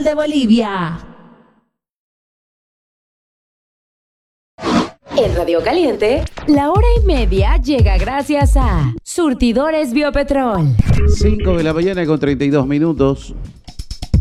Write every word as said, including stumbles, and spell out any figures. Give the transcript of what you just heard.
de Bolivia. En Radio Caliente, la hora y media llega gracias a Surtidores Biopetrol. cinco de la mañana con treinta y dos minutos.